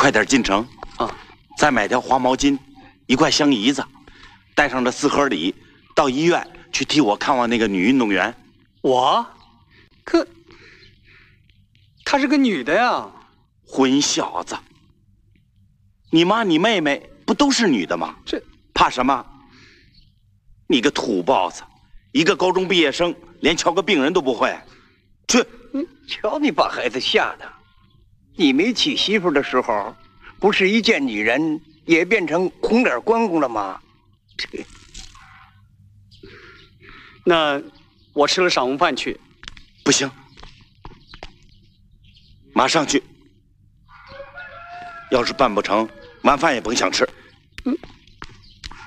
快点进城啊！ 再买条花毛巾，1块香姨子，带上这4盒礼，到医院去替我看望那个女运动员。 可她是个女的呀！ 混小子！你妈你妹妹不都是女的吗？ 这怕什么？你个土包子，一个高中毕业生，连瞧个病人都不会。去！ 瞧你把孩子吓的！你没娶媳妇的时候，不是一见女人也变成红脸关公了吗？ 那我吃了晌午饭去。 不行，马上去。要是办不成，晚饭也甭想吃。